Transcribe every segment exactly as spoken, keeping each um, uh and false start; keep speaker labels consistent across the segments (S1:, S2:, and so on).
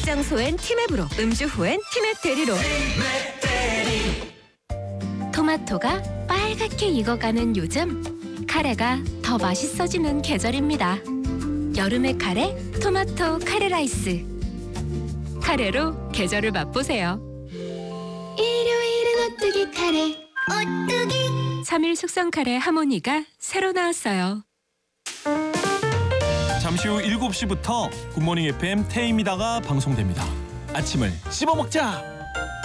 S1: 장소엔 티맵으로, 음주 후엔 티맵 대리로. 토마토가 빨갛게 익어가는 요즘, 카레가 더 맛있어지는 계절입니다. 여름의 카레, 토마토 카레 라이스. 카레로 계절을 맛보세요. 일요일은 오뚜기 카레. 오뚜기. 삼 일 숙성 카레 하모니가 새로 나왔어요.
S2: 잠시 후 일곱 시부터 굿모닝 에프엠 태입니다가 방송됩니다. 아침을 씹어먹자.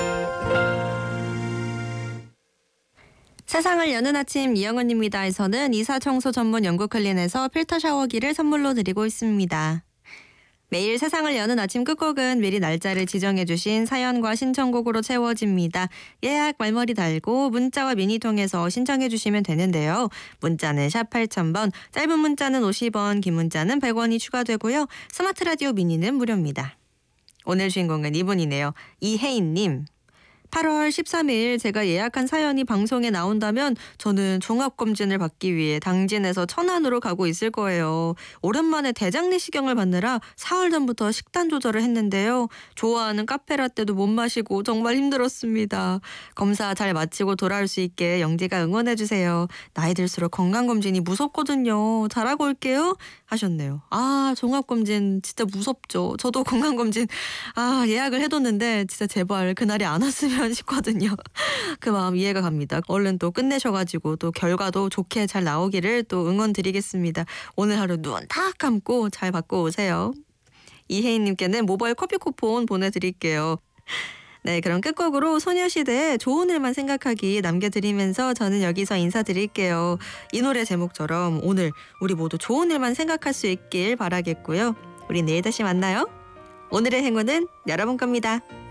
S3: 세상을 여는 아침 이영은입니다에서는 이사청소 전문 영국 클린에서 필터 샤워기를 선물로 드리고 있습니다. 매일 세상을 여는 아침 끝곡은 미리 날짜를 지정해주신 사연과 신청곡으로 채워집니다. 예약 말머리 달고 문자와 미니 통해서 신청해주시면 되는데요. 문자는 샵 팔천 번, 짧은 문자는 오십 원, 긴 문자는 백 원이 추가되고요. 스마트 라디오 미니는 무료입니다. 오늘 주인공은 이분이네요. 이혜인님. 팔월 십삼일 제가 예약한 사연이 방송에 나온다면 저는 종합검진을 받기 위해 당진에서 천안으로 가고 있을 거예요. 오랜만에 대장 내시경을 받느라 사흘 전부터 식단 조절을 했는데요. 좋아하는 카페라떼도 못 마시고 정말 힘들었습니다. 검사 잘 마치고 돌아올 수 있게 영디가 응원해주세요. 나이 들수록 건강검진이 무섭거든요. 잘하고 올게요. 하셨네요. 아, 종합검진 진짜 무섭죠. 저도 건강검진 아 예약을 해뒀는데 진짜 제발 그날이 안 왔으면 싶거든요. 그 마음 이해가 갑니다. 얼른 또 끝내셔가지고 또 결과도 좋게 잘 나오기를 또 응원 드리겠습니다. 오늘 하루 눈 딱 감고 잘 받고 오세요. 이혜인님께는 모바일 커피 쿠폰 보내드릴게요. 네, 그럼 끝곡으로 소녀시대의 좋은 일만 생각하기 남겨드리면서 저는 여기서 인사드릴게요. 이 노래 제목처럼 오늘 우리 모두 좋은 일만 생각할 수 있길 바라겠고요. 우리 내일 다시 만나요. 오늘의 행운은 여러분 겁니다.